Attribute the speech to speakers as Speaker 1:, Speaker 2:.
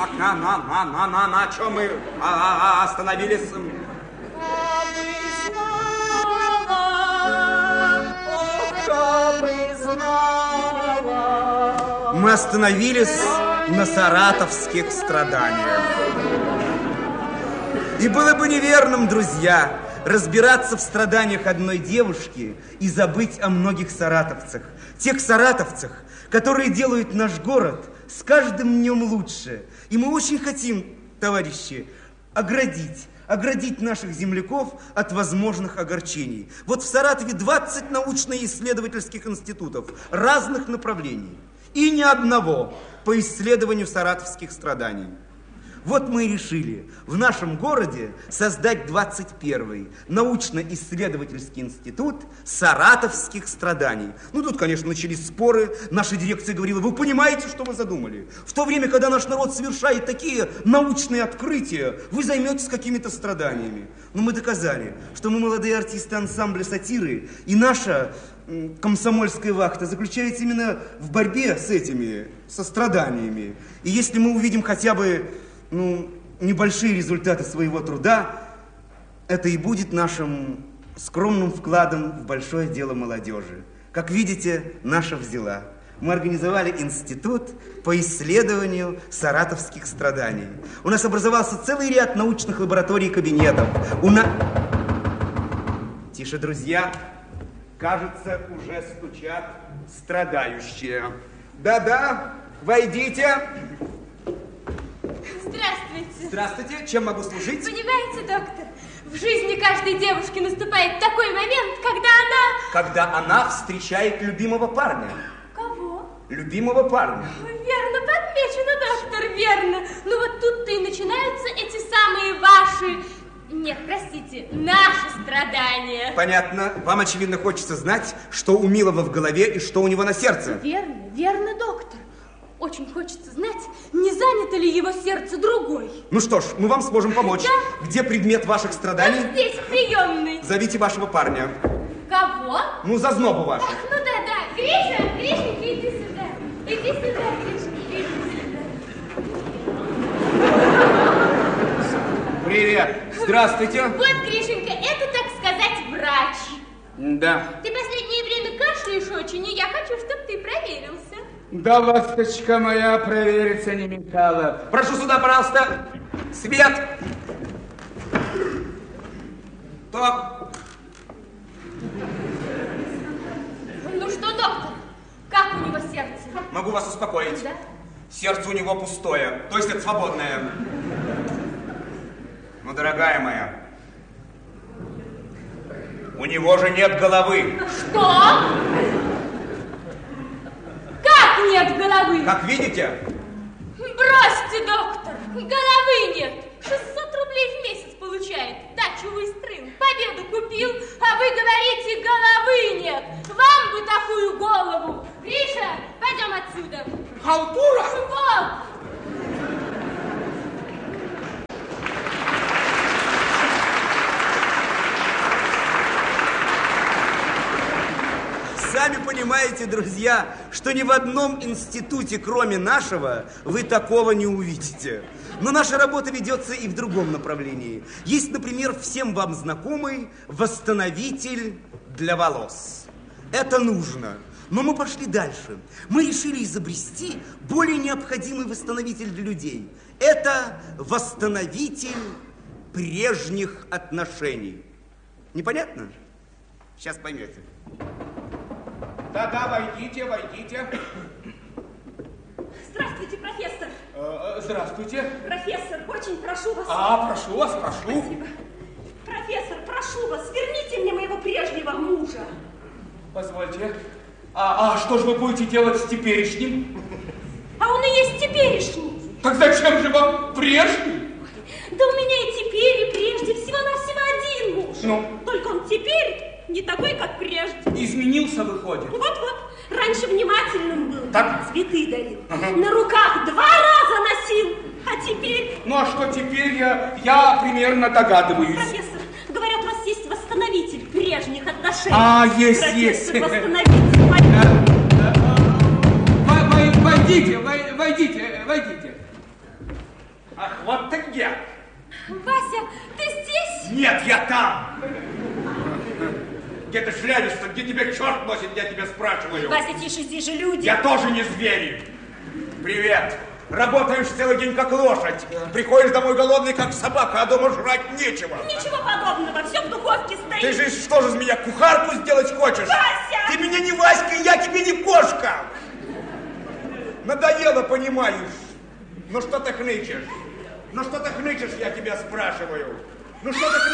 Speaker 1: На чем мы остановились? Мы остановились на саратовских страданиях. И было бы неверным, друзья, разбираться в страданиях одной девушки и забыть о многих саратовцах. Тех саратовцах, которые делают наш город с каждым днем лучше. И мы очень хотим, товарищи, оградить наших земляков от возможных огорчений. Вот в Саратове 20 научно-исследовательских институтов разных направлений. И ни одного по исследованию саратовских страданий. Вот мы и решили в нашем городе создать 21-й научно-исследовательский институт саратовских страданий. Ну, тут, конечно, начались споры. Наша дирекция говорила: вы понимаете, что вы задумали? В то время, когда наш народ совершает такие научные открытия, вы займетесь какими-то страданиями. Но мы доказали, что мы молодые артисты ансамбля сатиры, и наша комсомольская вахта заключается именно в борьбе с этими, со страданиями. И если мы увидим хотя бы небольшие результаты своего труда, это и будет нашим скромным вкладом в большое дело молодежи. Как видите, наша взяла. Мы организовали институт по исследованию саратовских страданий. У нас образовался целый ряд научных лабораторий и кабинетов. Тише, друзья. Кажется, уже стучат страдающие. Да-да, войдите.
Speaker 2: Здравствуйте.
Speaker 1: Здравствуйте. Чем могу служить?
Speaker 2: Понимаете, доктор, в жизни каждой девушки наступает такой момент,
Speaker 1: когда она встречает любимого парня.
Speaker 2: Кого?
Speaker 1: Любимого парня.
Speaker 2: Верно подмечено, доктор, верно. Ну вот тут-то и начинаются эти самые ваши... Нет, простите, наши страдания.
Speaker 1: Понятно. Вам, очевидно, хочется знать, что у милого в голове и что у него на сердце.
Speaker 2: Верно, верно, доктор. Очень хочется знать, не занято ли его сердце другой.
Speaker 1: Ну что ж, мы вам сможем помочь. Да? Где предмет ваших страданий?
Speaker 2: Вот здесь, в приемной.
Speaker 1: Зовите вашего парня.
Speaker 2: Кого?
Speaker 1: Ну, зазнобу вашу.
Speaker 2: Ах, ну да. Гришенька, иди сюда. Иди сюда, Гришенька, иди сюда.
Speaker 1: Привет. Здравствуйте.
Speaker 2: Вот, Гришенька, это, так сказать, врач.
Speaker 1: Да.
Speaker 2: Ты последнее время кашляешь очень, и я хочу, чтобы ты проверился.
Speaker 3: Да, ласточка моя, провериться не мешала.
Speaker 1: Прошу сюда, пожалуйста. Свет. Так.
Speaker 2: Ну что, доктор, как у него сердце?
Speaker 1: Могу вас успокоить.
Speaker 2: Да?
Speaker 1: Сердце у него пустое, то есть это свободное. Но, дорогая моя, у него же нет головы.
Speaker 2: Что? Как нет головы?
Speaker 1: Как видите?
Speaker 2: Бросьте, доктор, головы нет. 600 рублей в месяц получает. Дачу выстроил, победу купил, а вы говорите, головы нет. Вам бы такую голову. Гриша, пойдем отсюда.
Speaker 1: Халтура?
Speaker 2: Вот.
Speaker 1: Сами понимаете, друзья, что ни в одном институте, кроме нашего, вы такого не увидите. Но наша работа ведется и в другом направлении. Есть, например, всем вам знакомый восстановитель для волос. Это нужно. Но мы пошли дальше. Мы решили изобрести более необходимый восстановитель для людей. Это восстановитель прежних отношений. Непонятно? Сейчас поймете.
Speaker 3: Да-да, войдите.
Speaker 4: Здравствуйте, профессор.
Speaker 3: Здравствуйте.
Speaker 4: Профессор, очень прошу вас.
Speaker 3: Прошу вас.
Speaker 4: Спасибо. Профессор, прошу вас, верните мне моего прежнего мужа.
Speaker 3: Позвольте. А что же вы будете делать с теперешним?
Speaker 4: А он и есть теперешний.
Speaker 3: Так зачем же вам прежний?
Speaker 4: Да у меня и теперь, и прежде всего-навсего один муж.
Speaker 3: Ну?
Speaker 4: Только он теперь не такой, как прежде.
Speaker 3: Изменился, выходит.
Speaker 4: Вот-вот. Раньше внимательным был.
Speaker 3: Так?
Speaker 4: Цветы дарил. На руках 2 раза носил. А теперь...
Speaker 3: Ну, а что теперь, я примерно догадываюсь.
Speaker 4: Профессор, говорят, у вас есть восстановитель прежних отношений.
Speaker 3: Есть.
Speaker 4: Профессор, восстановитель.
Speaker 3: Войдите. Ах, вот ты где?
Speaker 2: Вася, ты здесь?
Speaker 3: Нет, я там. Где ты шляешься? Где тебя черт носит, я тебя спрашиваю?
Speaker 4: Вася, тише, здесь же люди.
Speaker 3: Я тоже не зверь. Привет. Работаешь целый день как лошадь. Приходишь домой голодный как собака, а дома жрать нечего.
Speaker 4: Ничего подобного, все в духовке стоит.
Speaker 3: Ты же что же из меня кухарку сделать хочешь?
Speaker 4: Вася!
Speaker 3: Ты меня не Васька, я тебе не кошка. Надоело, понимаешь. Ну что ты хнычешь? Ну что ты хнычешь, я тебя спрашиваю? Ну что ты хнычешь?